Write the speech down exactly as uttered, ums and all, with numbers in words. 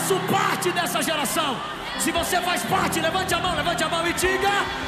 faço parte dessa geração. Se você faz parte, levante a mão, levante a mão e diga: